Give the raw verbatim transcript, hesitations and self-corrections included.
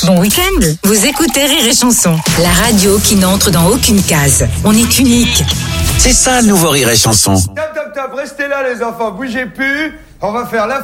Bon week-end. Vous écoutez Rire et Chanson, la radio qui n'entre dans aucune case. On est unique. C'est ça le nouveau Rire et Chanson. Top, top, top, restez là les enfants, bougez plus. On va faire la